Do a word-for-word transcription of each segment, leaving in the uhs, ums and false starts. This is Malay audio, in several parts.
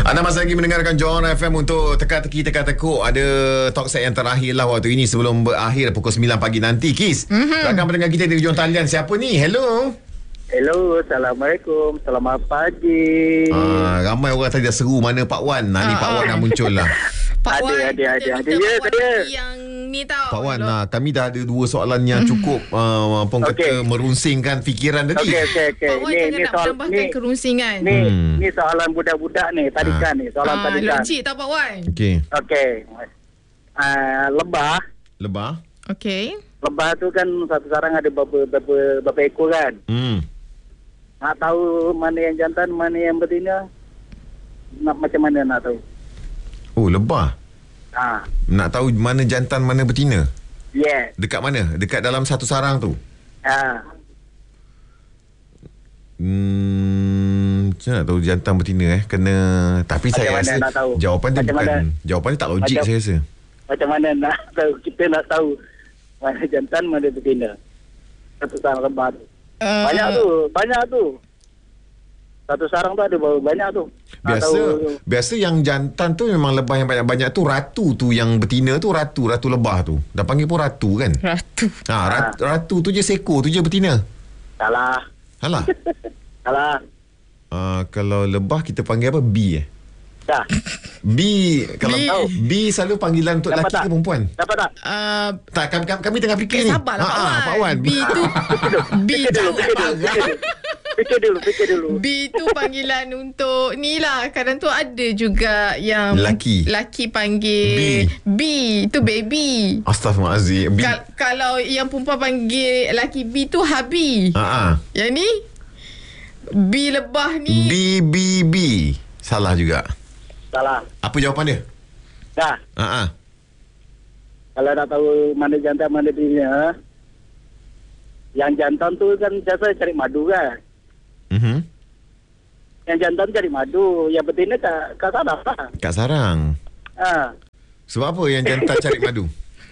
Anda masih lagi mendengarkan Johor F M untuk teka-teki teka-tekuk. Ada talk set yang terakhir lah waktu ini sebelum berakhir pukul sembilan pagi nanti. Kis, mm-hmm. rakan pendengar kita di ujung talian. Siapa ni? Hello. Hello, Assalamualaikum. Selamat pagi. Ah, ramai orang tadi dah seru mana Pak Wan. Nah, ni Ah, Pak Wan ah. dah muncul lah. Pak Ada, Wan, ada, kita ada, ada. minta Ya, Pak Wan ada. bagi yang ni tau. Pak Wan, Dok. nah, kami dah ada dua soalan yang cukup uh, apa orang kata Okey. merunsingkan fikiran tadi. Okey, okey, okey. Pak Wan Ni, jangan ni nak soal menambahkan ni. kerunsingan. Ni, Hmm. ni soalan budak-budak ni, tadikan ni, soalan Ah, tadikan. logik tau Pak Wan. Okey. Okey. Ah, lebah, Lebah. Okey. lebah tu kan satu sarang ada berapa berapa berapa ekor kan? Hmm. Nak tahu mana yang jantan, mana yang betina? Nak macam mana nak tahu? Oh, lebah. Ha. Nak tahu mana jantan, mana betina? Yeah. Dekat mana? Dekat dalam satu sarang tu? Ha. Hmm, macam nak tahu jantan betina eh? Kena. Tapi Macam saya mana rasa nak tahu? jawapan dia Macam bukan. mana? Jawapan dia tak logik, Macam- saya rasa. Macam mana nak tahu? Kita nak tahu mana jantan, mana betina. Satu sarang lebah tu. Uh, Banyak tu, banyak tu. Satu sarang tu ada berapa banyak tu. Nak Biasa tahu- biasa yang jantan tu memang lebah yang banyak-banyak tu. Ratu tu yang betina tu ratu. Ratu lebah tu. Dah panggil pun ratu kan? Ratu. Ha, rat, ratu tu je seekor tu je betina. Salah. Alah. Salah. Uh, kalau lebah kita panggil apa? Bee eh? Dah. Bee. Kalau Bee. tahu Bee selalu panggilan untuk Dapat lelaki tak? ke perempuan? Dapat tak? Uh, Tak, kami, kami, kami tengah fikir eh, ni. sabarlah Ha, Pak ha, Wan. Pak Wan. B tu B Fikir dulu, tu fikir dulu, fikir dulu. Fikir dulu, fikir dulu. B tu panggilan untuk ni lah. Kadang tu ada juga yang Laki. Laki panggil B. Tu baby. Astaghfirullahalazim. Bee. Kal- kalau yang perempuan panggil laki B tu habi. Ha, ha. Yang ni B lebah ni. B, B, B. Salah juga. Salah. Apa jawapan dia? Dah. Ha, ha. Kalau nak tahu mana jantan, mana betina, yang jantan tu kan biasa cari madu kan. Mhm. Yang jantan cari madu, yang betina kat, kat sana lah. Kat sarang. Ha. Sebab apa yang jantan cari madu?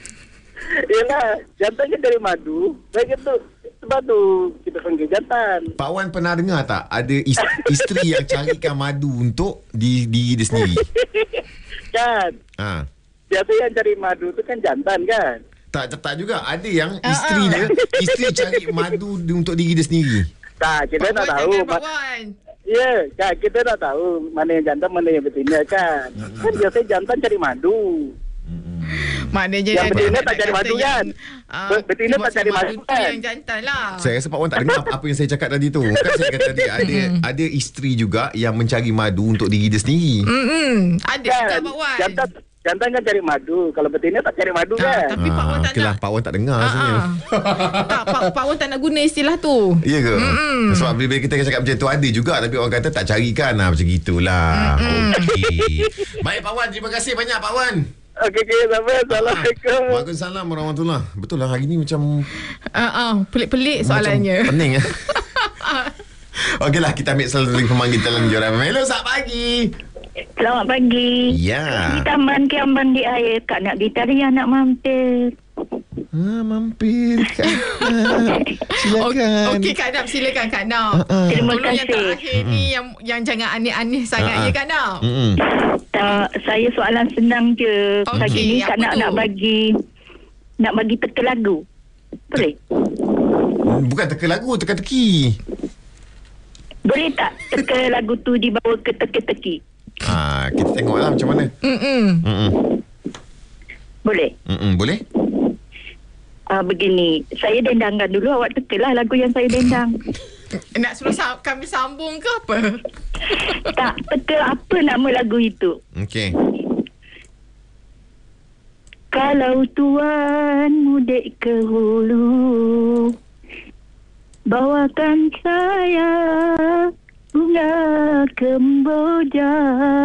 Yelah, jantan kan cari madu. Baik itu, sebab tu kita panggil jantan. Pak Wan pernah dengar tak ada is- isteri yang carikan madu untuk di diri dia sendiri? Kan? Ha. Biasa yang cari madu tu kan jantan kan? Tak, tak, tak juga. Ada yang Ah, isteri ah. dia, isteri cari madu di- untuk diri dia sendiri. Tak, kita Pak nak Wan tahu. jangan Pak ma- Wan. Ya, kan kita nak tahu mana yang jantan, mana yang betina kan? Kan biasanya jantan cari madu. Maknanya Yang ada- betina ada tak cari kata madu yang, kan? ah, Be- betina tak maksud cari madu madu tu kan? yang jantan lah. Saya rasa Pak Wan tak dengar apa yang saya cakap tadi tu. Kan saya kata tadi ada ada isteri juga yang mencari madu untuk diri dia sendiri. Mm-mm. Ada Kan? juga Pak Wan. Jantan, jantan kan cari madu. Kalau betina tak cari madu Ah, kan? tapi Pak Wan tak okey lah, nak. Pak Wan tak dengar Ah, sebenarnya. ah. tak, Pak, Pak Wan tak nak guna istilah tu. Ya ke? Sebab bila kita cakap macam tu ada juga, tapi orang kata tak carikan lah, macam gitulah. Okey. Baik Pak Wan, terima kasih banyak Pak Wan. Okey, okey. Sampai. Assalamualaikum. Waalaikumsalam warahmatullahi. Betul lah, hari ni macam Ah, ah, pelik-pelik soalannya. macam pening ya. Okeylah, kita ambil salah satu pemanggil dalam Joran. Hello, selamat pagi. Selamat pagi. Ya. Di Taman Kiamban di air. Kak nak gitaria nak mampir. Ha, mampir kan. Silakan. Okey Kak Nap, silakan Kak Nap. Terima Tolong yang kasih. terakhir ni yang yang jangan aneh-aneh sangat Ah, ah. ya Kak Nap. Mm-mm. Tak, saya soalan senang je. Okey, Pagi ni Kak apa nak tu? nak bagi nak bagi teka lagu. Boleh? Bukan teka lagu, teka-teki. Boleh tak teka lagu tu dibawa ke teka-teki? Ha, kita tengoklah macam mana. Mm-mm. Mm-mm. Boleh? Mm-mm. Boleh? Ah, begini, saya dendangkan dulu, awak tekalah lagu yang saya dendang. Nak suruh sa- kami sambung ke apa? Tak, teka apa nama lagu itu? Okey. Kalau tuan mudik ke hulu, bawakan saya bunga kemboja.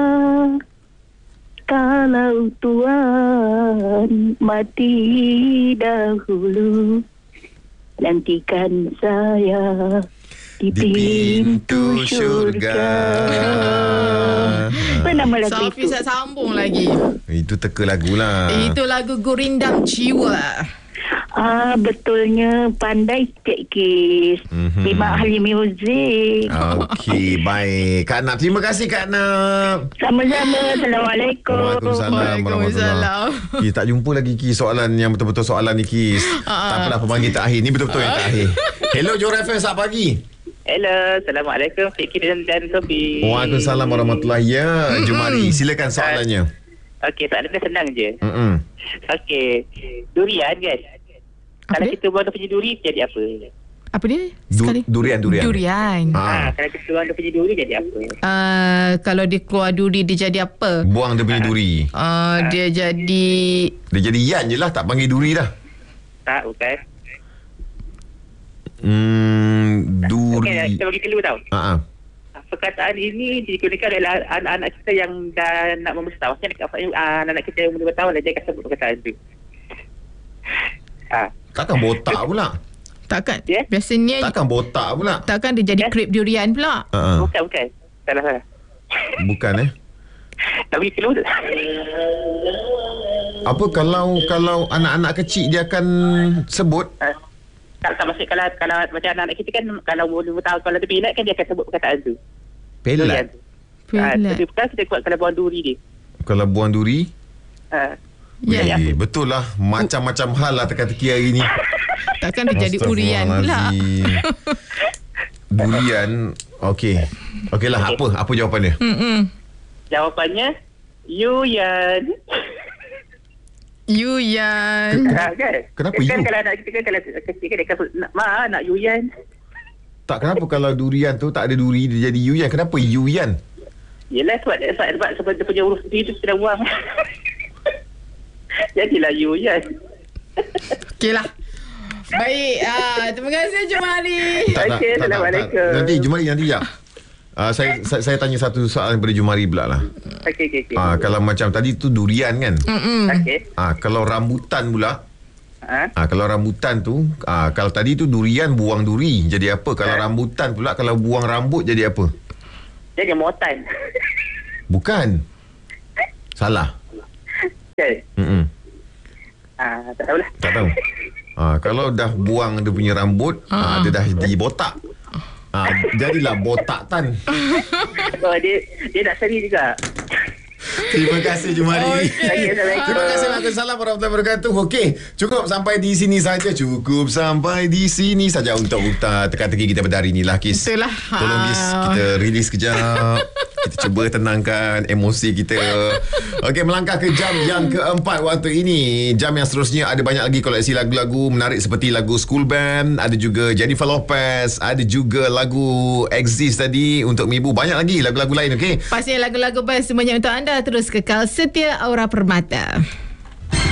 Kalau tuan mati dahulu, nantikan saya di, Di pintu pintu syurga. syurga. Apa nama lagu Safi itu? saya sambung lagi. Itu teka lagu lah. Itu lagu Gurindam Jiwa. Ah, betulnya pandai sikit Kis. Mhm. Memang ahli muzik. Okey, baik. Kak Nap, terima kasih Kak Nap. Sama-sama. Assalamualaikum. Waalaikumsalam Waalaikumsalam. warahmatullahi. Kis, tak jumpa lagi Kis soalan yang betul-betul soalan ni Kis. Tak apalah, pemanggil terakhir. Ni betul-betul yang terakhir. Hello Johor F M, selamat pagi. Hello, Assalamualaikum Fikir dan, dan Sofi. Waalaikumsalam warahmatullahi. Ya, Jumari, silakan soalannya. Okey, soalan dia senang je. Mm-mm. Okey, durian kan? Apa Kalau dia? kita buang dia punya duri, jadi apa? Apa dia? Du- Sekali. durian, durian. Durian. Ah. Ha, kalau kita buang dia punya duri, jadi apa? Uh, kalau dia keluar duri, dia jadi apa? Buang dia punya duri. Uh, dia jadi... Dia jadi yan je lah, tak panggil duri dah. Tak, bukan. Hmm, Okey, duri. kita bagi clue tau. Ah, ah. Perkataan ini digunakan oleh anak-anak kita yang dah nak membesar. Maksudnya uh, anak-anak kita yang umur lima tahun dah dia akan sebut perkataan tu. Ha. Takkan botak pula. Takkan. Ya? Biasanya... Takkan botak pula. Takkan dia jadi Ya? krep durian pula. Ah, ah. Bukan, bukan. Salah, salah. Bukan eh. Tak bagi clue tu. Apa kalau kalau anak-anak kecil dia akan sebut? Ha. Tak, tak maksud kalau, kalau macam anak-anak kita kan kalau umur lima tahun, kalau lebih ingat kan dia akan sebut perkataan tu. Durian Pelat. tu. Ha, Pelat. tapi bukan kita kuat kalau buang duri dia. Kalau buang duri? Ha. Ya. Eh, betul lah. Macam-macam hal lah teka-teki hari ni. Takkan dia jadi urian pula. Astaghfirullahalazim. Durian. Okey. Okeylah, Okey. apa? Apa jawapan dia? Mm-mm. Jawapannya, Yuyan. You yang... Ha, kan? Kenapa kan you? Kalau anak kita kan, kalau kecil kan dia akan sebut, "Nak- Ma, nak Yuyan. Tak, kenapa kalau durian tu tak ada duri dia jadi yuyan? Kenapa yuyan? Yelah sebab, sebab, sebab, sebab dia punya urus diri tu kita dah buang. Jadilah Yuyan. Okey lah. Baik. Uh, terima kasih Jumari. Tak, tak, Okey, tak, tak, tak. Assalamualaikum. Nanti Jumari nanti ya. Uh, saya, saya saya tanya satu soalan kepada Jumari pula lah. Okey, okey, okey. Uh, kalau macam tadi tu durian kan? Mm-mm. Okey. Uh, kalau rambutan pula, Ha? uh, kalau rambutan tu, uh, kalau tadi tu durian buang duri, jadi apa? Kalau Ha? rambutan pula, kalau buang rambut jadi apa? Jadi motan. Bukan. Salah. Kan? Mm-mm. Ah, tak tahulah. Tak tahu. Uh, kalau dah buang dia punya rambut, uh, dia dah jadi botak. Uh, jadilah botak tan. Oh, dia dia nak seri juga. Terima kasih Jumari. Okey, Assalamualaikum. Terima kasih. Waalaikumsalam warahmatullahi wabarakatuh. Okey, cukup sampai di sini saja. Cukup sampai di sini saja untuk uh, teka-teki kita pada hari ni lah, Kis. Betul lah. Tolong Kis, kita release kejap. Kita cuba tenangkan emosi kita. Okey, melangkah ke jam yang keempat waktu ini. Jam yang seterusnya ada banyak lagi koleksi lagu-lagu menarik seperti lagu School Band, ada juga Jennifer Lopez, ada juga lagu Exist tadi untuk Mibu. Banyak lagi lagu-lagu lain, okey? Pastinya lagu-lagu best semuanya untuk anda. Terus kekal setia Aura Permata.